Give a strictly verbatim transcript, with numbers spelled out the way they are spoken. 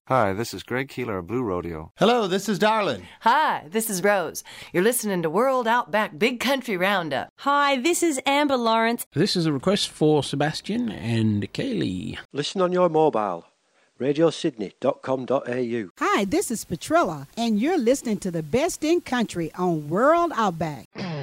Hi, this is Greg Keeler of Blue Rodeo. Hello, this is Darlin. Hi, this is Rose. You're listening to World Outback Big Country Roundup. Hi, this is Amber Lawrence. This is a request for Sebastian and Kaylee. Listen on your mobile. radio sydney dot com dot a u. Hi, this is Petrilla, and you're listening to the best in country on World Outback.